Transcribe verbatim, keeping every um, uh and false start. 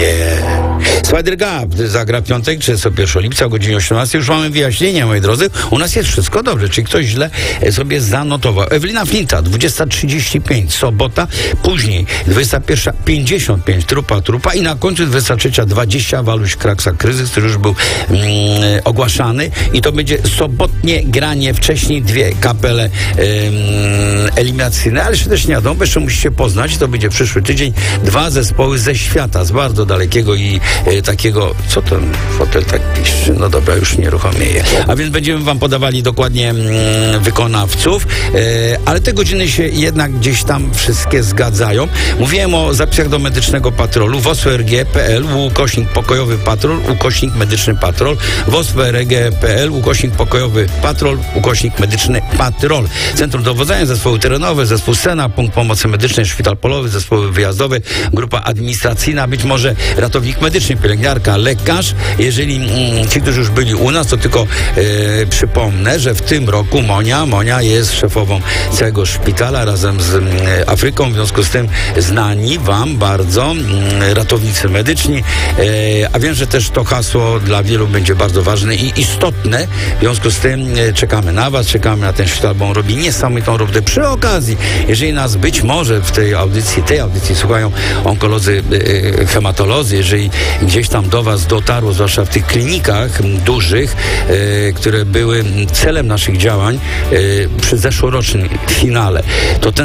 Nie. Spider Gap zagra piątek, trzydziestego pierwszego lipca o godzinie osiemnastej. Już mamy wyjaśnienia, moi drodzy. U nas jest wszystko dobrze. Czy ktoś źle sobie zanotował? Ewelina Flinta, dwudziesta trzydzieści pięć, sobota. Później dwudziesta pierwsza pięćdziesiąt pięć, trupa, trupa. I na końcu dwudziesta trzecia dwadzieścia, Waluś Kraksa Kryzys, który już był mm, ogłaszany. I to będzie sobotnie granie. Wcześniej dwie kapele mm, eliminacyjne, ale jeszcze też nie wiadomo, jeszcze musicie poznać. To będzie przyszły tydzień. Dwa zespoły ze świata, z bardzo dalekiego i e, takiego, co ten fotel tak piszczy? No dobra, już nieruchomieje. A więc będziemy wam podawali dokładnie mm, wykonawców, e, ale te godziny się jednak gdzieś tam wszystkie zgadzają. Mówiłem o zapisach do medycznego patrolu w o s p r g kropka p l ukośnik pokojowy patrol, ukośnik medyczny patrol, w o s p r g kropka p l ukośnik pokojowy patrol, ukośnik medyczny patrol. Centrum dowodzenia, zespoły terenowe, zespół Sena, punkt pomocy medycznej, szpital polowy, zespoły wyjazdowe, grupa administracyjna, być może ratownik medyczny, pielęgniarka, lekarz. Jeżeli mm, ci, którzy już byli u nas, to tylko e, przypomnę, że w tym roku Monia, Monia jest szefową całego szpitala razem z m, Afryką, w związku z tym znani wam bardzo m, ratownicy medyczni, e, a wiem, że też to hasło dla wielu będzie bardzo ważne i istotne, w związku z tym e, czekamy na was, czekamy na ten szpital, bo on robi niesamowitą robotę. Przy okazji, jeżeli nas być może w tej audycji, tej audycji słuchają onkolodzy, e, hematolodzy, jeżeli gdzieś tam do was dotarło, zwłaszcza w tych klinikach dużych, e, które były celem naszych działań e, przy zeszłorocznym finale, to ten